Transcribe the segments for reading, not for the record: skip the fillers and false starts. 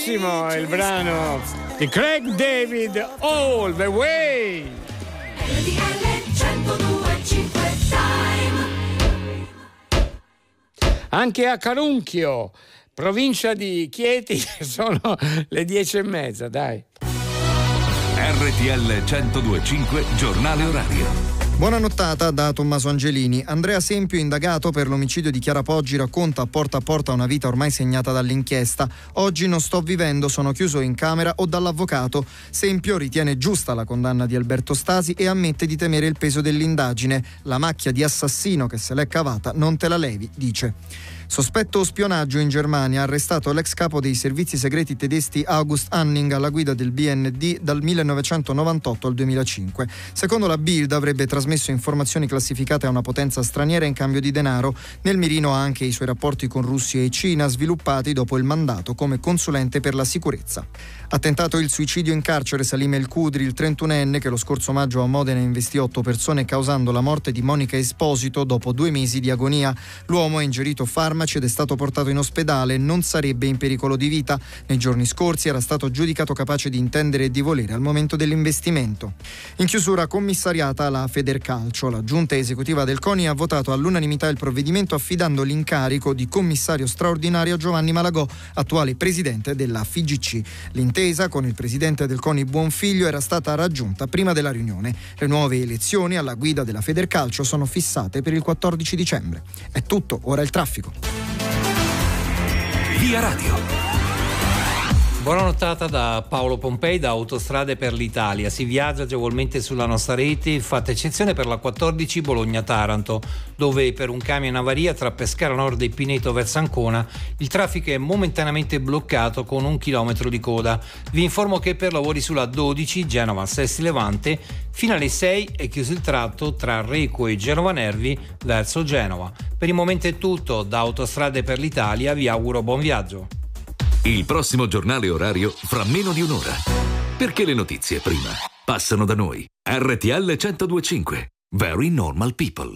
bellissimo il brano di Craig David, All the Way. Anche a Carunchio, provincia di Chieti, sono le 10:30, dai. RTL 102.5 giornale orario. Buona nottata da Tommaso Angelini. Andrea Sempio, indagato per l'omicidio di Chiara Poggi, racconta a porta una vita ormai segnata dall'inchiesta. Oggi non sto vivendo, sono chiuso in camera o dall'avvocato. Sempio ritiene giusta la condanna di Alberto Stasi e ammette di temere il peso dell'indagine. La macchia di assassino che se l'è cavata non te la levi, dice. Sospetto spionaggio in Germania, arrestato l'ex capo dei servizi segreti tedeschi August Anning alla guida del BND dal 1998 al 2005. Secondo la Bild avrebbe trasmesso informazioni classificate a una potenza straniera in cambio di denaro. Nel mirino ha anche i suoi rapporti con Russia e Cina, sviluppati dopo il mandato come consulente per la sicurezza. Ha tentato il suicidio in carcere Salim El Kudri, il 31enne che lo scorso maggio a Modena investì 8 persone causando la morte di Monica Esposito dopo 2 mesi di agonia. L'uomo ha ingerito farmaci ed è stato portato in ospedale, non sarebbe in pericolo di vita. Nei giorni scorsi era stato giudicato capace di intendere e di volere al momento dell'investimento. In chiusura commissariata la Federcalcio. La giunta esecutiva del CONI ha votato all'unanimità il provvedimento affidando l'incarico di commissario straordinario a Giovanni Malagò, attuale presidente della FIGC. L'intesa con il presidente del CONI Buonfiglio era stata raggiunta prima della riunione. Le nuove elezioni alla guida della Federcalcio sono fissate per il 14 dicembre. È tutto, ora il traffico. Via Radio. Buona nottata da Paolo Pompei da Autostrade per l'Italia. Si viaggia agevolmente sulla nostra rete, fatta eccezione per la 14 Bologna-Taranto, dove per un camion avaria tra Pescara Nord e Pineto verso Ancona il traffico è momentaneamente bloccato con 1 chilometro di coda. Vi informo che per lavori sulla 12 Genova-Sesti Levante fino alle 6 è chiuso il tratto tra Reco e Genova Nervi verso Genova. Per il momento è tutto, da Autostrade per l'Italia vi auguro buon viaggio. Il prossimo giornale orario fra meno di un'ora. Perché le notizie prima passano da noi. RTL 102.5. Very normal people.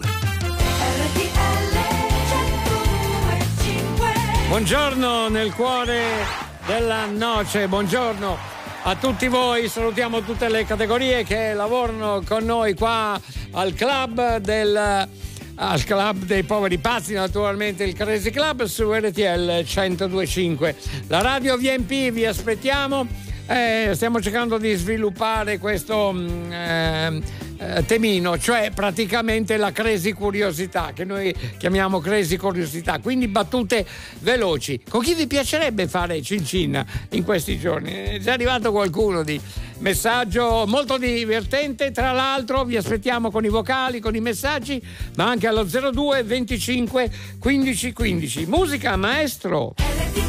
Buongiorno nel cuore della noce, buongiorno a tutti voi, salutiamo tutte le categorie che lavorano con noi qua al club dei poveri pazzi, naturalmente il Crazy Club su RTL 102.5. La radio VMP, vi aspettiamo. Stiamo cercando di sviluppare questo temino, cioè praticamente la Crazy Curiosità, che noi chiamiamo Crazy Curiosità, quindi battute veloci. Con chi vi piacerebbe fare cin in questi giorni? È già arrivato qualcuno di messaggio molto divertente, tra l'altro vi aspettiamo con i vocali, con i messaggi, ma anche allo 02 25 15 15. Musica, maestro.